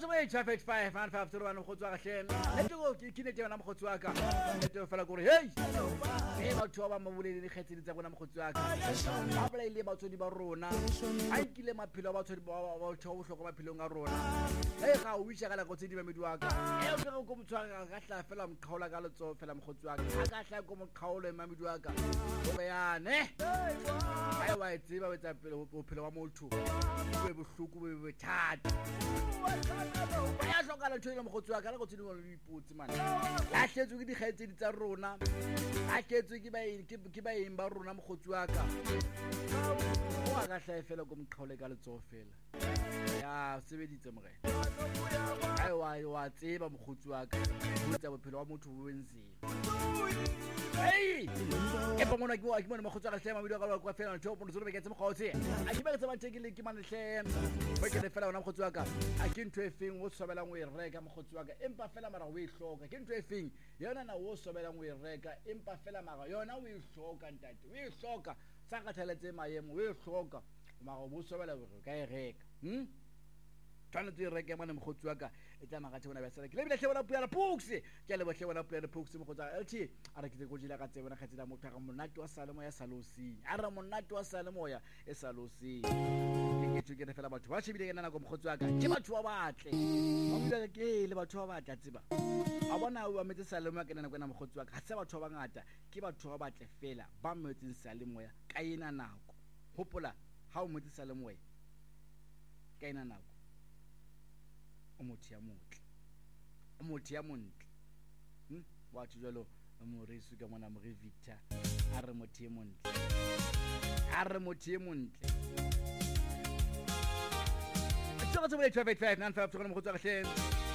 we traffic 5 and 5 to 1 khotsa gahle let's go ke ne tjena mkhotsi wa ka let's fela gore hey ba thoba mabulele dikgetsedi tsa bona mkhotsi wa ka ba bla ile ba tsodi ba rona a ikile maphelo ba tsodi ba thobo hloko maphelong a rona hey ga o wisha kana go tsedi ba medi wa ka e o tlo go motshwara ga hla fela mkhaola ka letso fela mkhotsi wa ka ga hla go mkhaolo e mamedi wa ka o be yane ai wa tseba wetsa pele bophelo wa motho be bohluku be thata ya hlokala tshwele mkhotsi wa ka la go tsedi go ipotse man la hletswe ke dikgaitsedi tsa rona a tletswe ke ba eng ba rona mkhotsi wa ka o ga hla fela go mkhaole ka letso fela ya sebeditse morena ai wa tseba mkhotsi wa ka o tsa bophelo wa motho bo benseng hey ke pa mona ke mona mkhotsi wa ka hlema video ka kwa fela ntho motho be ke tsema khotsi a ke ba ke tsema tekele ke man hle ba ke le fela ona mkhotsi wa ka a ke ntho e feng o sobelang o e reka mkhotsi wa ka empa fela mara o e hloka ke ntho e feng yona na o sobelang o e reka empa fela mara yona o e hloka ntate o e hloka sa ka theletse maemo o e hloka mara o sobela o ka e reka tana tse reke mana mkhotsi wa ka e tla magathi bona ba sala ke le bile hle bona pula pukse ke le bohle bona pula pukse mkhotsi LT a re ke go jila ka tse bona khatsela motho ga monate wa salemo ya salosi a re monate wa salemo ya e salosi ke tsukene fela batho ba shebile ke nana go mkhotsi wa ka ke batho ba batle ba bile ke le batho ba batla tseba a bona o ametse salemo ya ke nana go nna mkhotsi wa ka ga se batho ba ngata ke batho ba batle fela ba mmetse salemo ya ka ina nako hopola ha o mmetse salemo ya ka ina nako o motho ya montle wa tjelo mo re su ka mona mo re Victor a re motho ya montle tsaka tsaka 5 9 5 tsaka mo go tsaka hle